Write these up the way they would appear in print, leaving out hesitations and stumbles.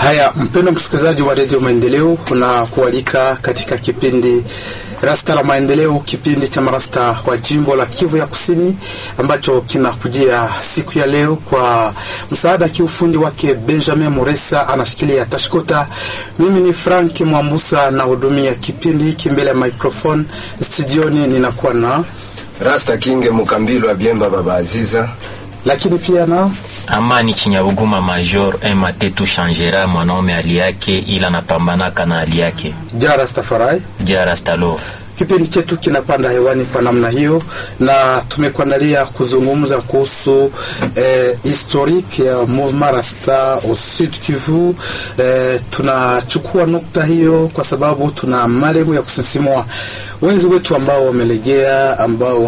Haya, mpendo msikilizaji wa Radio Maendeleo, kuna kualika katika kipindi Rasta la Maendeleo, kipindi cha marasta wa jimbo la Kivu ya Kusini ambacho kinakujia siku ya leo kwa msaada kiufundi wake Benjamin Moresa, anashikilia tashkota. Mimi ni Frank Mwambusa na hudumia kipindi hiki mbele ya microphone. Studioni ninakuwa na Rasta Kinge Mukambilo wa Biemba Baba Aziza, lakini pia na Amani Chinyabuguma Major Matetu Changera, mwanaume hali yake ila napambanaka na hali yake. Jara Stafarai, Jara Stalo. Kipindi chetu kinapanda hewani kwa namna hiyo, na tumekuandalia kuzungumza kuhusu historique ya Mouvement Rasta au Sud Kivu. Tunachukua nukta hiyo kwa sababu tuna malengo ya kusisimua wenzi wetu ambao wamelegea, ambao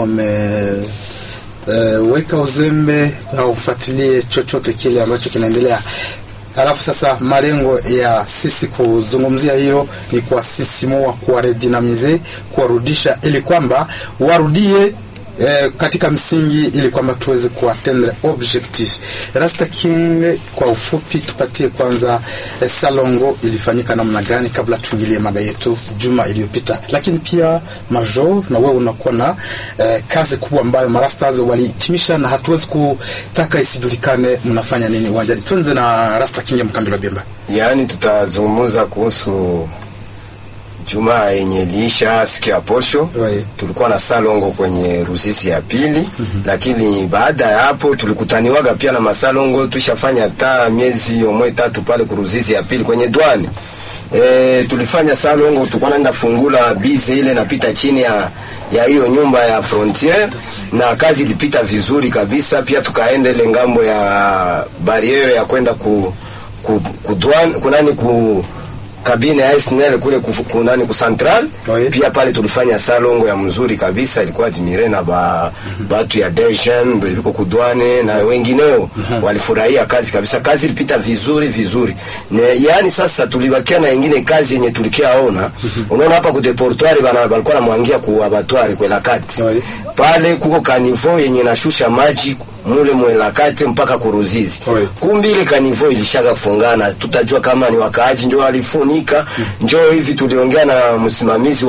weka uzembe au ufuatilie chochote kile ambacho kinaendelea. Alafu sasa malengo ya sisi kuzungumzia hiyo ni kuwasisimua, kuwaredinamize, kuwarudisha ili kwamba warudie katika msingi, ili kwamba tuweze kuatendre objectif. Rasta King, kwa ufupi tupatie kwanza salongo ilifanyika namna gani kabla tuingilie mada yetu juma iliyopita. Lakini pia Major, na wewe unakuwa na kazi kubwa ambayo marastas walihitimisha na hatuwezi kutaka isijulikane mnafanya nini uwanjani. Tuanze na Rasta King Mkambilo Biemba. Yaani tutazungumza kuhusu Juma yenye liisha siku ya posho. Tulikuwa na salongo kwenye Ruzizi ya pili. Lakini baada ya hapo tulikutaniwaga pia na masalongo, tushafanya ta miezi omwe 3 pale ku Ruzizi ya pili kwenye douane. Tulifanya salongo, tulikuwa naenda fungula bize ile napita chini ya hiyo nyumba ya frontier, na kazi ilipita vizuri kabisa. Pia tukaenda ile ngambo ya barriere ya kwenda ku douane kunani ku kabine ya SNL kule kunani ku central. Pia pale tulifanya salongo ya mzuri kabisa, ilikuwa admire na batu ya Dejen biliko kudwane na wengineo walifurahia kazi kabisa. Kazi ilipita vizuri. Yaani sasa tulibakia na nyingine kazi yenye tulikiaona. Unaona hapa ku deportoire balikuwa namwangia ku abattoir kwa lakati. Pale kuko kanivo yenye nashusha maji mule mwelakati mpaka kuruzizi. Kumbi ile kanivo ilishaga fungana. Tutajua kama ni wakaaji ndio walifunika. Njoo hivi tuliongea na msimamizi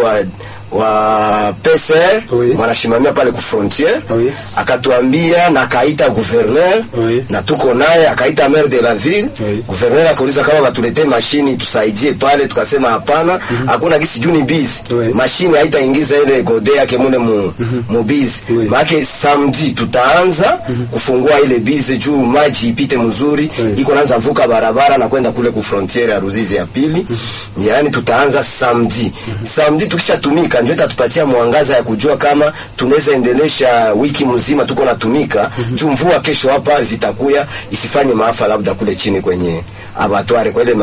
wa PCR, wanashimamia pale ku frontier. Akatuambia na kaita gouverneur, na tuko naye akaita maire de la ville. Gouverneur akauliza kama batulete mashini tusaidie pale, tukasema hapana, hakuna gisi juni busy. Mashini haitaingiza ile gode yake mule mu busy. Maana samedi tutaanza kufungua ile busy juu maji ipite mzuri. Iko naanza vuka barabara na kwenda kule ku frontier ya Ruzizi ya pili. Yaani tutaanza samedi. Samedi tukishatumika ndio itatupatia mwangaza ya kujua kama tunaweza endelesha wiki mzima tuko natumika. Juu mvua kesho hapa zitakuya isifanye maafa labda kule chini kwenye abattoir kwa ile